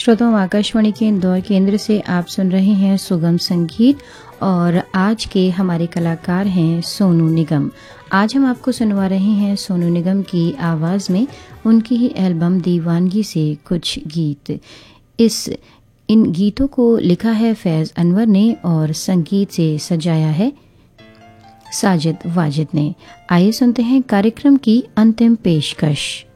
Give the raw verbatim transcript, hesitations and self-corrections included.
श्रोताओं, आकाशवाणी के इंदौर केंद्र से आप सुन रहे हैं सुगम संगीत और आज के हमारे कलाकार हैं सोनू निगम। आज हम आपको सुनवा रहे हैं सोनू निगम की आवाज़ में उनकी ही एल्बम दीवानगी से कुछ गीत। इस इन गीतों को लिखा है फैज़ अनवर ने और संगीत से सजाया है साजिद वाजिद ने। आइए सुनते हैं कार्यक्रम की अंतिम पेशकश।